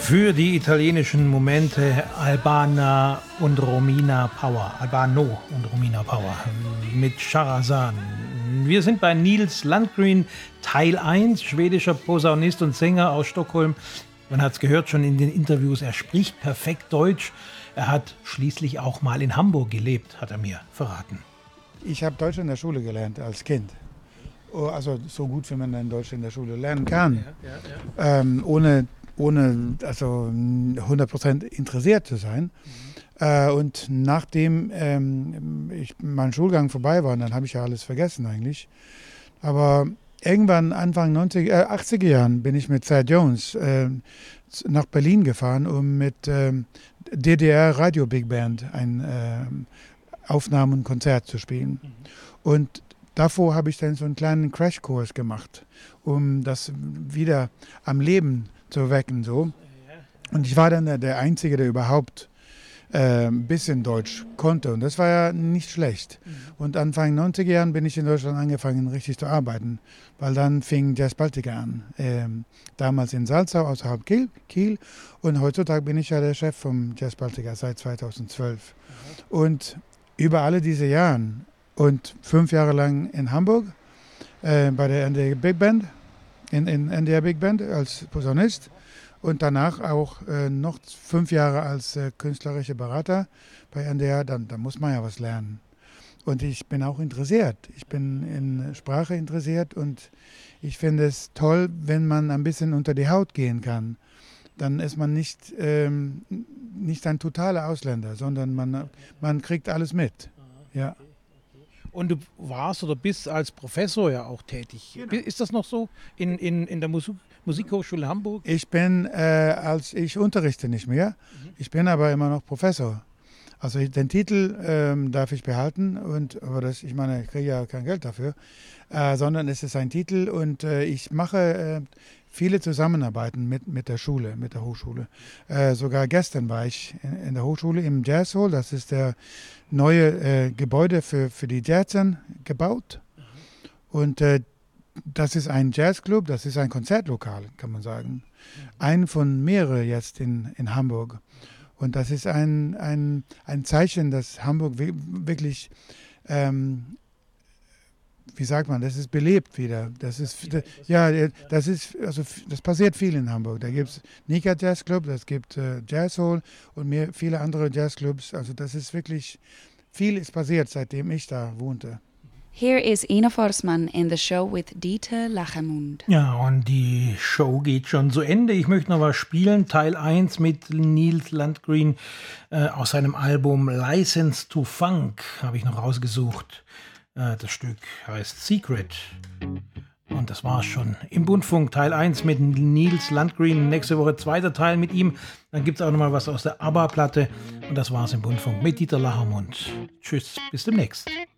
Für die italienischen Momente Albano und Romina Power mit Shahrazan. Wir sind bei Nils Landgren, Teil 1, schwedischer Posaunist und Sänger aus Stockholm. Man hat es gehört schon in den Interviews, er spricht perfekt Deutsch. Er hat schließlich auch mal in Hamburg gelebt, hat er mir verraten. Ich habe Deutsch in der Schule gelernt als Kind. Also so gut, wie man dann Deutsch in der Schule lernen kann. Ohne 100% interessiert zu sein. Und nachdem mein Schulgang vorbei war, dann habe ich ja alles vergessen eigentlich. Aber irgendwann Anfang 80er Jahren bin ich mit Thad Jones nach Berlin gefahren, um mit DDR Radio Big Band ein Aufnahmen und Konzert zu spielen. Und davor habe ich dann so einen kleinen Crashkurs gemacht, um das wieder am Leben zu wecken. So. Und ich war dann der Einzige, der überhaupt ein bisschen Deutsch konnte. Und das war ja nicht schlecht. Und Anfang 90er Jahren bin ich in Deutschland angefangen, richtig zu arbeiten. Weil dann fing Jazz Baltica an. Damals in Salzau, außerhalb Kiel. Und heutzutage bin ich ja der Chef vom Jazz Baltica seit 2012. Und über alle diese Jahre und 5 Jahre lang in Hamburg bei der NDR Big Band, in NDR Big Band als Posaunist. Und danach auch noch 5 Jahre als künstlerischer Berater bei NDR, da muss man ja was lernen. Und ich bin auch interessiert. Ich bin in Sprache interessiert und ich finde es toll, wenn man ein bisschen unter die Haut gehen kann. Dann ist man nicht ein totaler Ausländer, sondern man kriegt alles mit. Ja. Und du warst oder bist als Professor ja auch tätig. Genau. Ist das noch so in der Musikhochschule Hamburg? Ich unterrichte nicht mehr. Ich bin aber immer noch Professor. Also den Titel darf ich behalten, aber ich kriege ja kein Geld dafür, sondern es ist ein Titel und ich mache viele Zusammenarbeiten mit der Schule, mit der Hochschule. Sogar gestern war ich in der Hochschule im Jazz Hall, das ist der neue Gebäude für die Jazzern gebaut. Und das ist ein Jazzclub, das ist ein Konzertlokal, kann man sagen. Ein von mehreren jetzt in Hamburg. Und das ist ein Zeichen, dass Hamburg wirklich, wie sagt man, das ist belebt wieder. Das passiert viel in Hamburg. Da gibt es Nika Jazz Club, es gibt Jazz Hall und viele andere Jazzclubs. Also das ist wirklich, viel ist passiert, seitdem ich da wohnte. Here is Ina Forsman in the show with Dieter Lachenmund. Ja, und die Show geht schon zu Ende. Ich möchte noch was spielen. Teil 1 mit Nils Landgren aus seinem Album License to Funk habe ich noch rausgesucht. Das Stück heißt Secret. Und das war's schon. Im Bundfunk Teil 1 mit Nils Landgren. Nächste Woche 2. Teil mit ihm. Dann gibt es auch noch mal was aus der ABBA-Platte. Und das war's im Bundfunk mit Dieter Lachenmund. Tschüss, bis demnächst.